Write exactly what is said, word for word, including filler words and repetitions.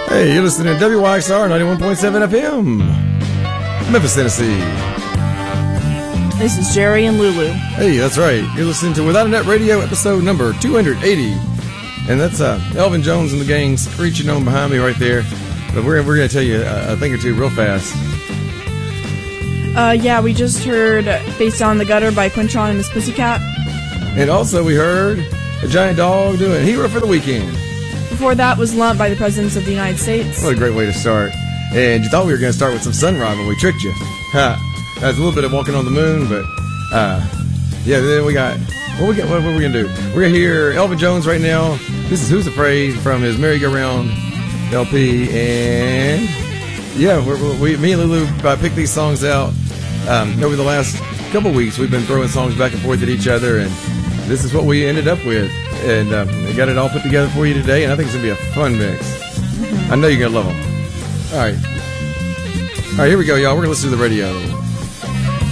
Hey, you're listening to W Y X R ninety-one point seven F M, Memphis, Tennessee. This is Jerry and Lulu. Hey, that's right. You're listening to Without a Net Radio, episode number two hundred eighty. And that's uh, Elvin Jones and the gang screeching on behind me right there. But we're, we're going to tell you a, a thing or two real fast. Uh, yeah, we just heard Face Down in the Gutter by Quintron and Miss Pussycat. And also we heard A Giant Dog doing Hero for the Weekend. Before that was Lump by the Presidents of the United States. What a great way to start. And you thought we were going to start with some Sunrise, but we tricked you. Ha! That's a little bit of Walking on the Moon, but uh, yeah, then we got, what we got, what, what are we going to do? We're going to hear Elvin Jones right now. This is Who's Afraid from his Merry-Go-Round L P. And yeah, we're, we, me and Lulu uh, picked these songs out. Um, over the last couple weeks, we've been throwing songs back and forth at each other, and this is what we ended up with. And um, we got it all put together for you today, and I think it's going to be a fun mix. Mm-hmm. I know you're going to love them. All right. All right, here we go, y'all. We're going to listen to the radio.